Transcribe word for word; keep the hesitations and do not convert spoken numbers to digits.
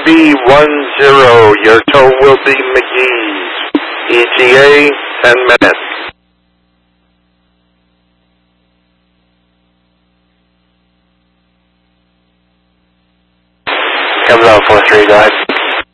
B one zero, your tow will be McGee's. E T A, ten minutes. Comes on four three, go ahead.